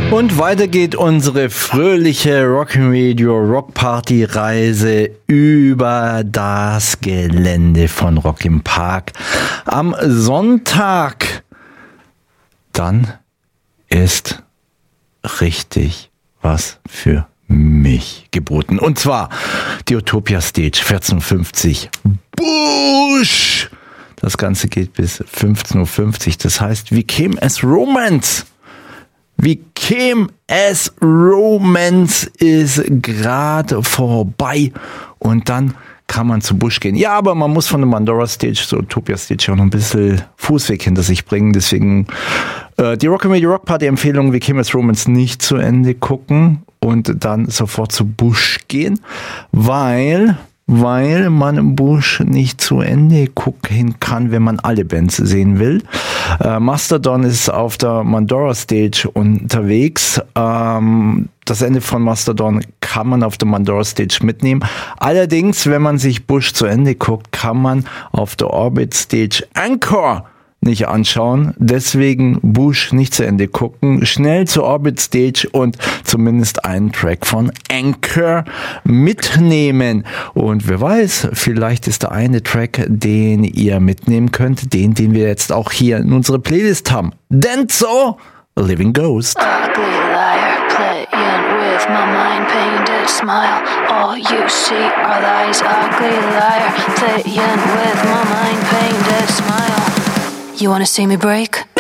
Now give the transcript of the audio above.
Und weiter geht unsere fröhliche Rock'n'Radio Rockparty Reise über das Gelände von Rock im Park am Sonntag. Dann ist richtig was für mich geboten. Und zwar die Utopia Stage, 14.50 Uhr. Bush! Das Ganze geht bis 15.50 Uhr. Das heißt, We Came as Romance. We Came as Romance ist gerade vorbei. Und dann kann man zu Bush gehen. Ja, aber man muss von der Mandora Stage zur Utopia Stage auch noch ein bisschen Fußweg hinter sich bringen. Deswegen die Rock'n'Radio Rock Party Empfehlung, We Came as Romance nicht zu Ende gucken und dann sofort zu Bush gehen, weil man im Bush nicht zu Ende gucken kann, wenn man alle Bands sehen will. Mastodon ist auf der Mandora Stage unterwegs. Das Ende von Mastodon kann man auf der Mandora Stage mitnehmen. Allerdings, wenn man sich Bush zu Ende guckt, kann man auf der Orbit Stage Encore nicht anschauen. Deswegen Bush nicht zu Ende gucken. Schnell zur Orbit Stage und zumindest einen Track von Anchor mitnehmen. Und wer weiß, vielleicht ist der eine Track, den ihr mitnehmen könnt, den wir jetzt auch hier in unserer Playlist haben. Denso, Living Ghost. Ugly liar, playing with my mind, painted smile. All you see are lies. Ugly liar, playing with my mind, painted smile. You wanna see me break?